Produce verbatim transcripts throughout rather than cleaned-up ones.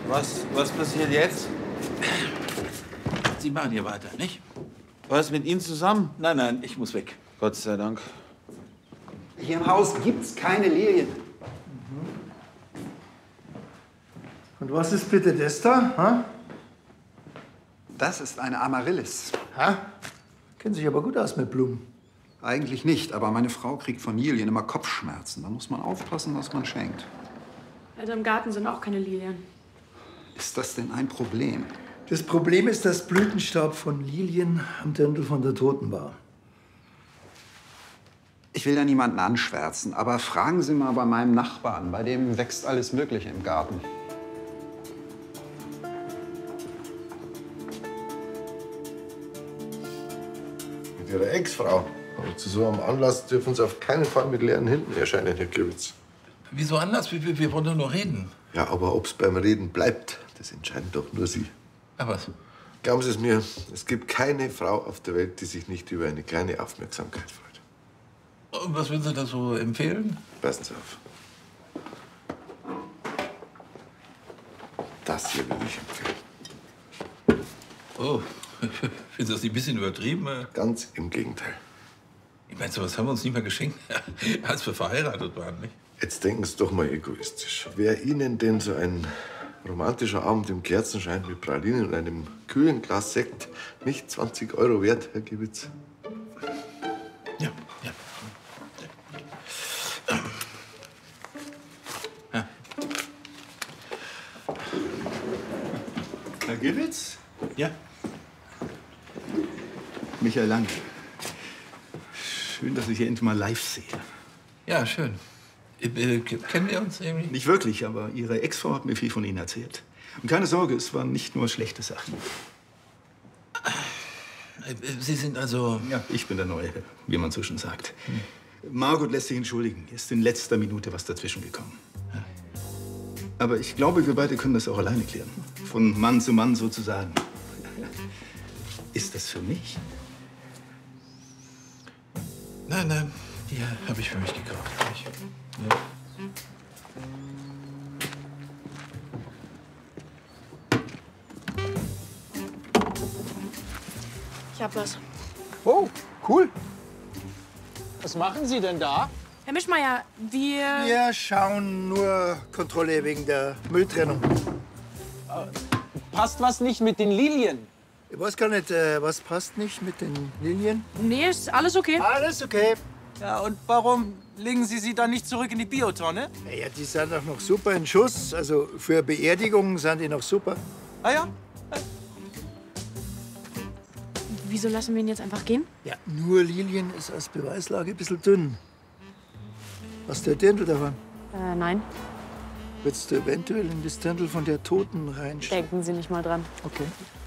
Was, was passiert jetzt? Sie machen hier weiter, nicht? Was, mit Ihnen zusammen? Nein, nein, ich muss weg. Gott sei Dank. Hier im Haus gibt's keine Lilien. Und was ist bitte das da? Ha? Das ist eine Amaryllis. Ha? Kennen sich aber gut aus mit Blumen. Eigentlich nicht, aber meine Frau kriegt von Lilien immer Kopfschmerzen. Da muss man aufpassen, was man schenkt. Also im Garten sind auch keine Lilien. Ist das denn ein Problem? Das Problem ist, dass Blütenstaub von Lilien am Dirndl von der Toten war. Ich will da niemanden anschwärzen, aber fragen Sie mal bei meinem Nachbarn. Bei dem wächst alles Mögliche im Garten. Mit Ihrer Ex-Frau. Aber zu so einem Anlass dürfen Sie auf keinen Fall mit leeren Händen erscheinen, Herr Kiewitz. Wieso anders? Wir, wir, wir wollen doch nur reden. Ja, aber ob's beim Reden bleibt, das entscheiden doch nur Sie. Ja, was? Glauben Sie es mir, es gibt keine Frau auf der Welt, die sich nicht über eine kleine Aufmerksamkeit freut. Und was würden Sie da so empfehlen? Passen Sie auf. Das hier würde ich empfehlen. Oh, findest du das nicht ein bisschen übertrieben? Ganz im Gegenteil. Ich meine, sowas haben wir uns nicht mal geschenkt, als wir verheiratet waren, nicht? Jetzt denken Sie doch mal egoistisch. Wäre Ihnen denn so ein romantischer Abend im Kerzenschein mit Pralinen und einem kühlen Glas Sekt nicht zwanzig Euro wert, Herr Kiewitz? Ja, ja. ja. Herr Kiewitz? Ja? Michael Lang. Schön, dass ich hier endlich mal live sehe. Ja, schön. Äh, kennen wir uns irgendwie? Nicht wirklich, aber Ihre Ex-Frau hat mir viel von Ihnen erzählt. Und keine Sorge, es waren nicht nur schlechte Sachen. Sie sind also... Ja, ich bin der Neue, wie man so schön sagt. Hm. Margot lässt sich entschuldigen. Ist in letzter Minute was dazwischen gekommen. Ja. Aber ich glaube, wir beide können das auch alleine klären. Von Mann zu Mann sozusagen. Ist das für mich? Nein, nein, die habe ich für mich gekauft. Ich, ja. Ich hab was. Oh, cool. Was machen Sie denn da? Herr Mischmeier, wir... Wir schauen nur Kontrolle wegen der Mülltrennung. Passt was nicht mit den Lilien? Ich weiß gar nicht, äh, was passt nicht mit den Lilien? Nee, ist alles okay. Alles okay. Ja, und warum legen Sie sie dann nicht zurück in die Biotonne? Naja, die sind doch noch super in Schuss. Also für Beerdigungen sind die noch super. Ah ja? Wieso lassen wir ihn jetzt einfach gehen? Ja, nur Lilien ist als Beweislage ein bisschen dünn. Hast du ein Dirndl daheim? Äh, nein. Willst du eventuell in das Dirndl von der Toten reinstellen? Denken Sie nicht mal dran. Okay.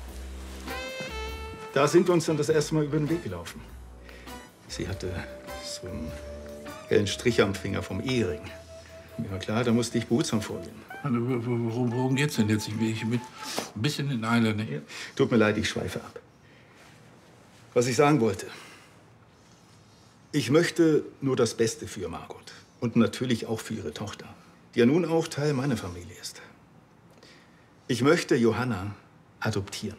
Da sind wir uns dann das erste Mal über den Weg gelaufen. Sie hatte so einen hellen Strich am Finger vom Ehering. Mir war klar, da musste ich behutsam vorgehen. Worum, worum geht's denn jetzt? Ich bin ich bin ein bisschen in Eile, nicht? Ja. Tut mir leid, ich schweife ab. Was ich sagen wollte. Ich möchte nur das Beste für Margot. Und natürlich auch für ihre Tochter, die ja nun auch Teil meiner Familie ist. Ich möchte Johanna adoptieren.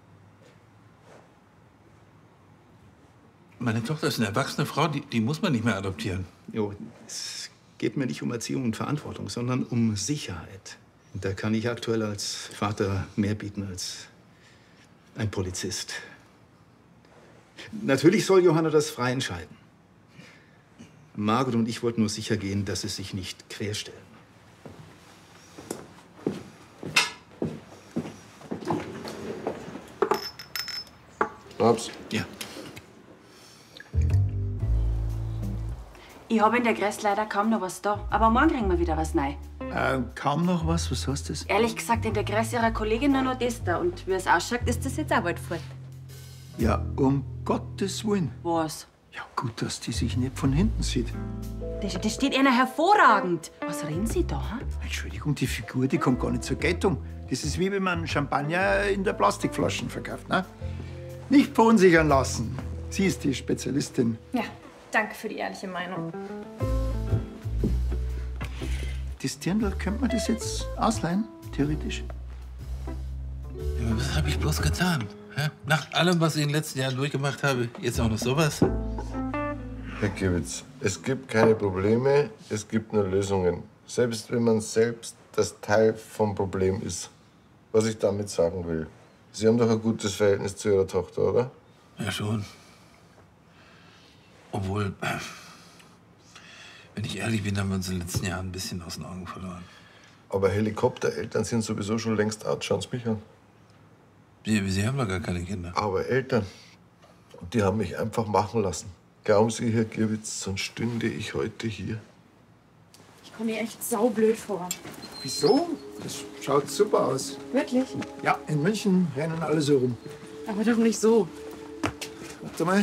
Meine Tochter ist eine erwachsene Frau, die, die muss man nicht mehr adoptieren. Jo, es geht mir nicht um Erziehung und Verantwortung, sondern um Sicherheit. Und da kann ich aktuell als Vater mehr bieten als ein Polizist. Natürlich soll Johanna das frei entscheiden. Margot und ich wollten nur sicher gehen, dass sie sich nicht querstellen. Schnaps? Ja. Ich habe in der Gräß leider kaum noch was da. Aber morgen kriegen wir wieder was neu. Äh, kaum noch was? Was heißt das? Ehrlich gesagt, in der Gräß ihrer Kollegin nur noch das da. Und wie es ausschaut, ist das jetzt auch bald fort. Ja, um Gottes Willen. Was? Ja, gut, dass die sich nicht von hinten sieht. Das, das steht einer hervorragend. Was reden Sie da? Hm? Entschuldigung, die Figur, die kommt gar nicht zur Geltung. Das ist wie wenn man Champagner in der Plastikflaschen verkauft, ne? Nicht verunsichern lassen. Sie ist die Spezialistin. Ja, danke für die ehrliche Meinung. Das Dirndl, könnte man das jetzt ausleihen, theoretisch? Was habe ich bloß getan? Hä? Nach allem, was ich in den letzten Jahren durchgemacht habe, jetzt auch noch sowas? Herr Giewitz, es gibt keine Probleme, es gibt nur Lösungen. Selbst wenn man selbst das Teil vom Problem ist. Was ich damit sagen will. Sie haben doch ein gutes Verhältnis zu Ihrer Tochter, oder? Ja, schon. Obwohl, wenn ich ehrlich bin, haben wir uns in den letzten Jahren ein bisschen aus den Augen verloren. Aber Helikoptereltern sind sowieso schon längst out. Schauen Sie mich an. Sie, Sie haben doch gar keine Kinder. Aber Eltern, die haben mich einfach machen lassen. Glauben Sie, Herr Giewitz, sonst stünde ich heute hier. Ich komme mir echt saublöd vor. Wieso? Das schaut super aus. Wirklich? Ja, in München rennen alle so rum. Aber doch nicht so. Warte mal.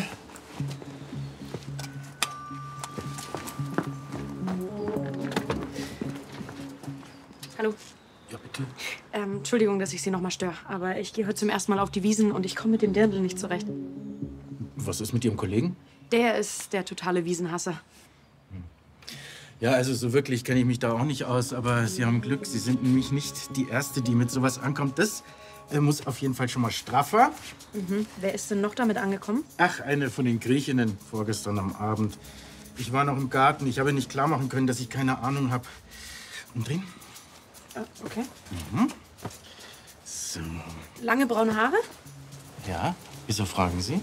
Hallo. Ja, bitte. Ähm, Entschuldigung, dass ich Sie noch mal störe, aber ich gehe heute zum ersten Mal auf die Wiesen und ich komme mit dem Dirndl nicht zurecht. Was ist mit Ihrem Kollegen? Der ist der totale Wiesenhasser. Ja, also so wirklich kenne ich mich da auch nicht aus, aber Sie haben Glück. Sie sind nämlich nicht die Erste, die mit sowas ankommt. Das äh, muss auf jeden Fall schon mal straffer. Mhm. Wer ist denn noch damit angekommen? Ach, eine von den Griechinnen vorgestern am Abend. Ich war noch im Garten. Ich habe nicht klar machen können, dass ich keine Ahnung habe. Umdrehen? Äh, okay. Mhm. So. Lange braune Haare Ja, wieso fragen Sie?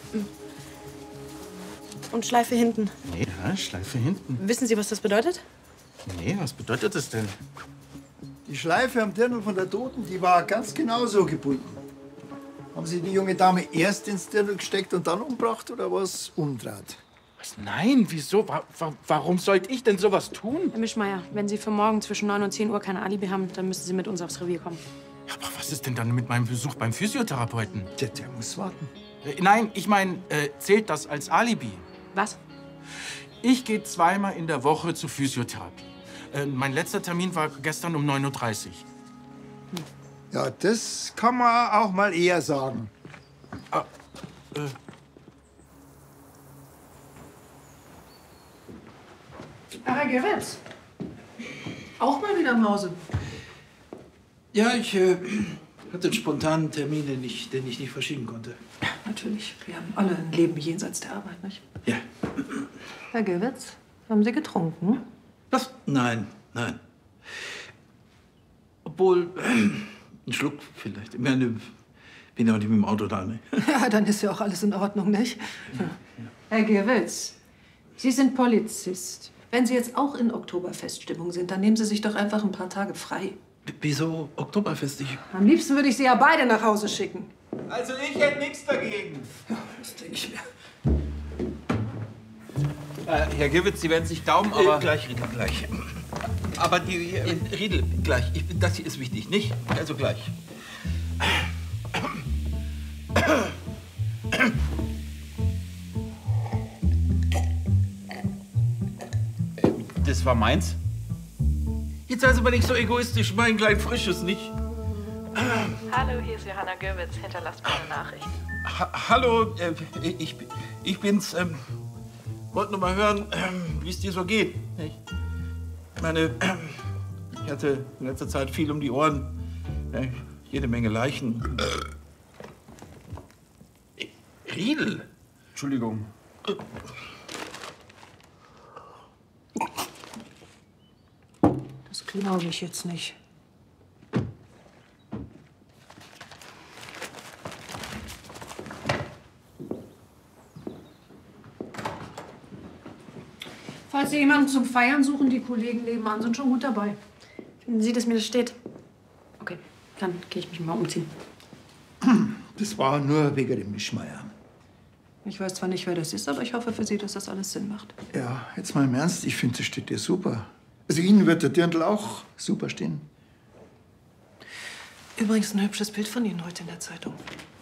und Schleife hinten. Nee, ja, Schleife hinten. Wissen Sie, was das bedeutet? Nee, was bedeutet das denn? Die Schleife am Dirndl von der Toten, die war ganz genau so gebunden. Haben Sie die junge Dame erst ins Dirndl gesteckt und dann umgebracht oder was umdraht? Was? Nein, wieso? Wa wa warum sollte ich denn sowas tun? Herr Mischmeier, wenn Sie für morgen zwischen neun und zehn Uhr kein Alibi haben, dann müssen Sie mit uns aufs Revier kommen. Aber was ist denn dann mit meinem Besuch beim Physiotherapeuten? Der, der muss warten. Äh, nein, ich meine, äh, zählt das als Alibi? Was? Ich gehe zweimal in der Woche zur Physiotherapie. Äh, mein letzter Termin war gestern um neun Uhr dreißig. Ja, das kann man auch mal eher sagen. Ah, äh. Herr Gewitz, auch mal wieder im Hause. Ja, ich äh, hatte einen spontanen Termin, den ich, den ich nicht verschieben konnte. Natürlich, wir haben alle ein Leben jenseits der Arbeit, nicht? Ja. Herr Gewitz, haben Sie getrunken? Was? Nein, nein. Obwohl, äh, ein Schluck vielleicht. Ich meine, bin ja auch nicht mit dem Auto da, ne? Ja, dann ist ja auch alles in Ordnung, nicht? Ja. Herr Gewitz, Sie sind Polizist. Wenn Sie jetzt auch in Oktoberfeststimmung sind, dann nehmen Sie sich doch einfach ein paar Tage frei. Wieso Oktoberfest? Ich Am liebsten würde ich Sie ja beide nach Hause schicken. Also ich hätte nichts dagegen. Ja, das denke ich mir. Äh, Herr Giewitz, Sie werden sich glauben, aber... Äh, gleich, Riedel, gleich. Aber die... Äh, Riedel, gleich. Ich, das hier ist wichtig, nicht? Also gleich. Das war meins. Jetzt seid aber nicht so egoistisch, mein klein Frisches, nicht? Hallo, hier ist Johanna Göbitz. Hinterlasst mir eine Nachricht. Ha hallo, äh, ich, ich bin's. Ähm, wollte nur mal hören, ähm, wie es dir so geht. Ich meine, ähm, ich hatte in letzter Zeit viel um die Ohren. Äh, jede Menge Leichen. Äh, Riedel. Entschuldigung. Das glaube ich jetzt nicht. Falls Sie jemanden zum Feiern suchen, die Kollegen nebenan sind schon gut dabei. Finden Sie, dass mir das steht? Okay, dann gehe ich mich mal umziehen. Das war nur wegen dem Mischmeier. Ich weiß zwar nicht, wer das ist, aber ich hoffe für Sie, dass das alles Sinn macht. Ja, jetzt mal im Ernst, ich finde, das steht dir super. Also Ihnen wird der Dirndl auch super stehen. Übrigens ein hübsches Bild von Ihnen heute in der Zeitung.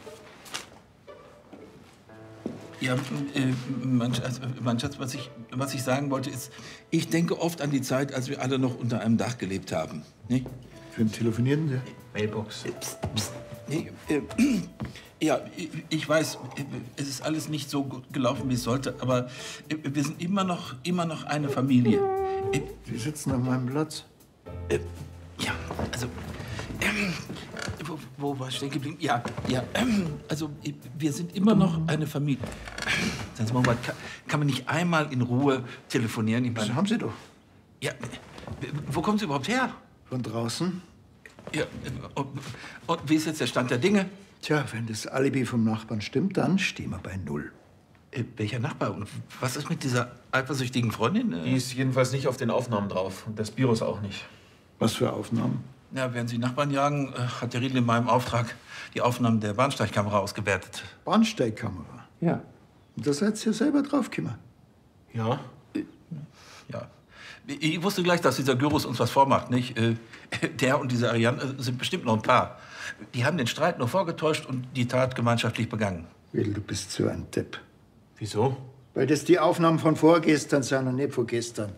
Ja, äh, mein Schatz, mein Schatz, was ich, was ich sagen wollte, ist, ich denke oft an die Zeit, als wir alle noch unter einem Dach gelebt haben. Nicht? Für den Telefonieren, der? Mailbox. Psst, psst. Nee, äh, ja, ich, ich weiß, es ist alles nicht so gut gelaufen, wie es sollte, aber wir sind immer noch, immer noch eine Familie. Sie sitzen an meinem Platz. Äh, ja, also, ähm, wo, wo war ich stehen geblieben? Ja, ja. Ähm, also, wir sind immer noch eine Familie. Sagen Sie mal, kann, kann man nicht einmal in Ruhe telefonieren? Ich meine, Das haben Sie doch. Ja, wo kommen Sie überhaupt her? Von draußen? Ja, und, und wie ist jetzt der Stand der Dinge? Tja, wenn das Alibi vom Nachbarn stimmt, dann stehen wir bei null. Äh, welcher Nachbar? Und was ist mit dieser eifersüchtigen Freundin? Äh, Die ist jedenfalls nicht auf den Aufnahmen drauf. Und das Virus auch nicht. Was für Aufnahmen? Ja, während Sie Nachbarn jagen, äh, hat der Riedel in meinem Auftrag die Aufnahmen der Bahnsteigkamera ausgewertet. Bahnsteigkamera? Ja. Und da seid ihr selber draufgekommen. Ja? Ja. Ich wusste gleich, dass dieser Gyrus uns was vormacht, nicht? Äh, Der und diese Ariane sind bestimmt noch ein Paar. Die haben den Streit nur vorgetäuscht und die Tat gemeinschaftlich begangen. Will, du bist so ein Depp. Wieso? Weil das die Aufnahmen von vorgestern sind und nicht von gestern.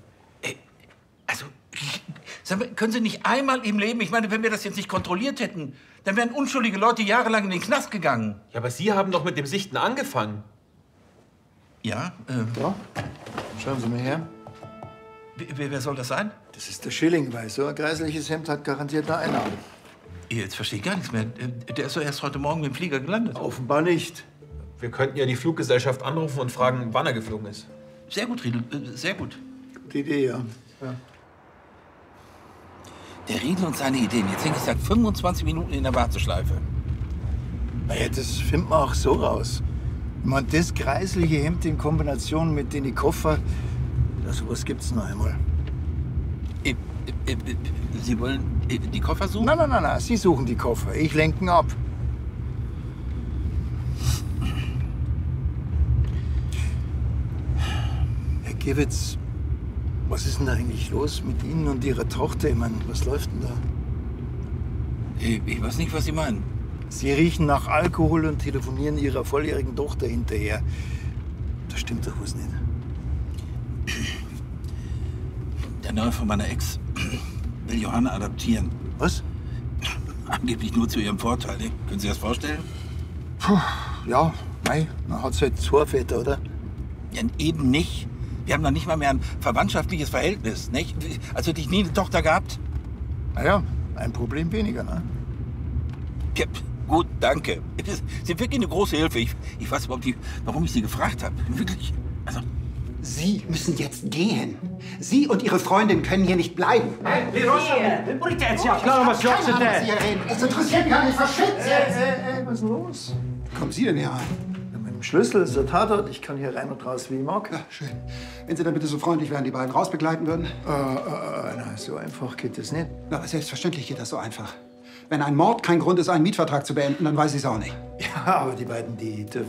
Sag mal, können Sie nicht einmal im Leben, ich meine, wenn wir das jetzt nicht kontrolliert hätten, dann wären unschuldige Leute jahrelang in den Knast gegangen. Ja, aber Sie haben doch mit dem Sichten angefangen. Ja, äh, Ja, schauen Sie mal her. Wer, wer soll das sein? Das ist der Schilling, weil so ein kreisliches Hemd hat garantiert eine Einnahme. Jetzt verstehe ich gar nichts mehr. Der ist doch erst heute Morgen mit dem Flieger gelandet. Offenbar nicht. Wir könnten ja die Fluggesellschaft anrufen und fragen, wann er geflogen ist. Sehr gut, Riedel, äh, sehr gut. Gute Idee, ja. ja. Der Riedel und seine Ideen. Jetzt hänge ich seit fünfundzwanzig Minuten in der Warteschleife. Naja, das findet man auch so raus. Ich meine, das kreisliche Hemd in Kombination mit den Koffer, ja, sowas gibt's noch einmal. Äh, äh, äh, Sie wollen äh, die Koffer suchen? Nein, nein, nein, nein, Sie suchen die Koffer. Ich lenke ihn ab. Herr Gewitz, was ist denn da eigentlich los mit Ihnen und Ihrer Tochter? Ich meine, was läuft denn da? Ich, ich weiß nicht, was Sie meinen. Sie riechen nach Alkohol und telefonieren Ihrer volljährigen Tochter hinterher. Da stimmt doch was nicht. Der Neue von meiner Ex will Johanna adoptieren. Was? Angeblich nur zu ihrem Vorteil. Ne? Können Sie das vorstellen? Puh, ja, mei, man hat halt zwei Väter, oder? Ja, eben nicht. Wir haben noch nicht mal mehr ein verwandtschaftliches Verhältnis, nicht? Also hätte ich nie eine Tochter gehabt. Na ja, ein Problem weniger, ne? Ja, gut, danke. Sie sind wirklich eine große Hilfe. Ich, ich weiß überhaupt nicht, warum ich Sie gefragt habe. Wirklich. Also, Sie müssen jetzt gehen. Sie und Ihre Freundin können hier nicht bleiben. Hey, Das interessiert mich nicht, verschwitzt! Ey, ey, was ist denn los? Kommen Sie denn hier rein? Ja, mit dem Schlüssel ist der Tatort. Ich kann hier rein und raus, wie ich mag. Ja, schön. Wenn Sie dann bitte so freundlich wären, die beiden rausbegleiten würden. Äh, äh, na, so einfach geht das nicht. Na, aber selbstverständlich geht das so einfach. Wenn ein Mord kein Grund ist, einen Mietvertrag zu beenden, dann weiß ich es auch nicht. Ja, aber die beiden, die dürfen